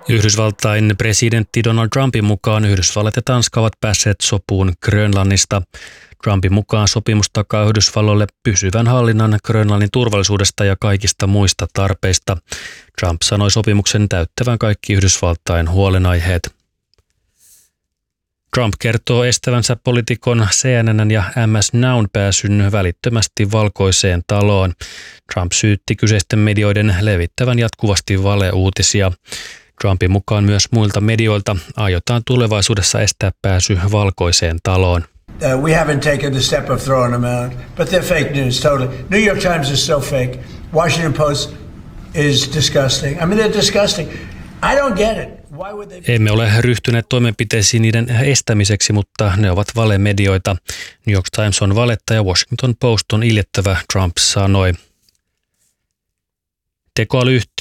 Yhdysvaltain presidentti Donald Trumpin mukaan Yhdysvallat ja Tanska ovat päässeet sopuun Grönlannista. Trumpin mukaan sopimus takaa Yhdysvalloille pysyvän hallinnan Grönlannin turvallisuudesta ja kaikista muista tarpeista. Trump sanoi sopimuksen täyttävän kaikki Yhdysvaltain huolenaiheet. Trump kertoo estävänsä poliitikon CNN ja MS Now'n pääsyn välittömästi Valkoiseen taloon. Trump syytti kyseisten medioiden levittävän jatkuvasti valeuutisia. Trumpin mukaan myös muilta medioilta aiotaan tulevaisuudessa estää pääsy Valkoiseen taloon. We haven't taken the step of throwing them out, but they're fake news totally. New York Times is so fake. Washington Post is disgusting. I mean, they're disgusting. I don't get it. Why would they... Emme ole ryhtyneet toimenpiteisiin niiden estämiseksi, mutta ne ovat valemedioita. New York Times on valetta ja Washington Post on iljettävä, Trump sanoi. Tekoälyyhtiö